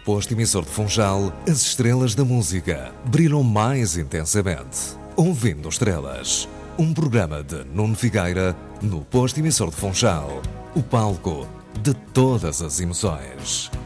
posto emissor de Funchal, as estrelas da música brilham mais intensamente. Ouvindo Estrelas, um programa de Nuno Figueira no posto emissor de Funchal, o palco de todas as emoções.